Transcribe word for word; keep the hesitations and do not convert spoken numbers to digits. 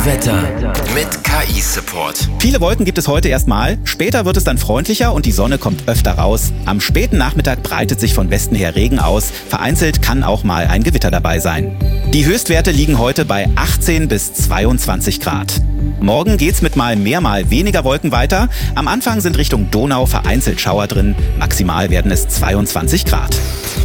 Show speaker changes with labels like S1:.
S1: Wetter mit K I-Support.
S2: Viele Wolken gibt es heute erstmal, später wird es dann freundlicher und die Sonne kommt öfter raus. Am späten Nachmittag breitet sich von Westen her Regen aus, vereinzelt kann auch mal ein Gewitter dabei sein. Die Höchstwerte liegen heute bei achtzehn bis zweiundzwanzig Grad. Morgen geht's mit mal mehr, mal weniger Wolken weiter. Am Anfang sind Richtung Donau vereinzelt Schauer drin, maximal werden es zweiundzwanzig Grad.